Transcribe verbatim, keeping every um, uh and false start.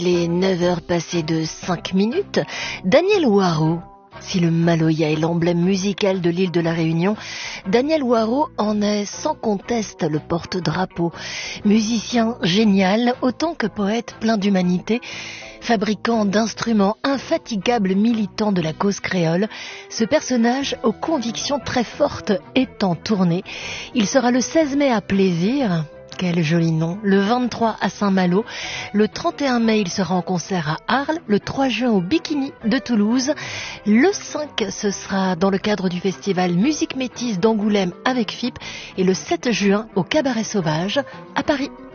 Les neuf heures passées de cinq minutes, Daniel Waro. Si le Maloya est l'emblème musical de l'île de la Réunion, Daniel Waro en est sans conteste le porte-drapeau. Musicien génial, autant que poète plein d'humanité, fabricant d'instruments infatigables, militant de la cause créole, ce personnage aux convictions très fortes est en tournée. Il sera le seize mai à Plaisir. Quel joli nom. Le vingt-trois à Saint-Malo. Le trente et un mai, il sera en concert à Arles. Le trois juin au Bikini de Toulouse. Le cinq, ce sera dans le cadre du festival Musique Métisse d'Angoulême avec F I P. Et le sept juin au Cabaret Sauvage à Paris.